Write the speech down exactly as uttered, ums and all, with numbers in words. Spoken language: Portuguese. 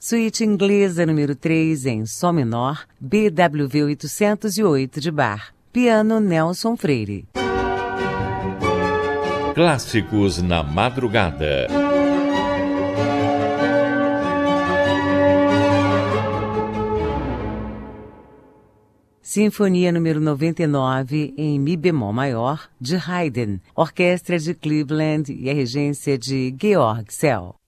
Suíte inglesa número três em Sol menor, B W oitocentos e oito de Bach. Piano Nelson Freire. Clássicos na madrugada. Sinfonia número noventa e nove em Mi bemol maior, de Haydn, Orquestra de Cleveland e a regência de Georg Szell.